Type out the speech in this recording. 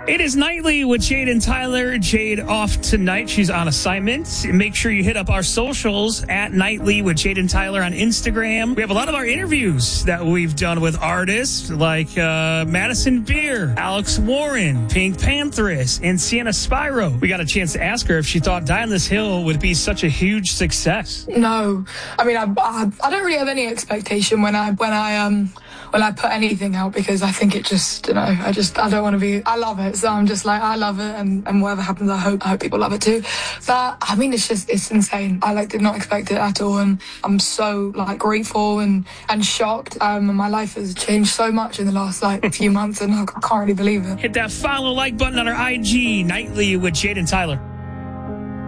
It is Nightly with Jade and Tyler. Jade off tonight. She's on assignment. Make sure you hit up our socials at Nightly with Jade and Tyler on Instagram. We have a lot of our interviews that we've done with artists like Madison Beer, Alex Warren, Pink Pantheress, and Sienna Spyro. We got a chance to ask her if she thought Die on This Hill would be such a huge success. No. I mean, I don't really have any expectation when I put anything out, because I think it just, I don't want to be, I love it. So I'm just like, I love it, and whatever happens, I hope people love it too. But I mean, it's insane. I did not expect it at all, and I'm so grateful and shocked. And my life has changed so much in the last few months, and I can't really believe it. Hit that follow like button on our IG, Nightly with Jade and Tyler.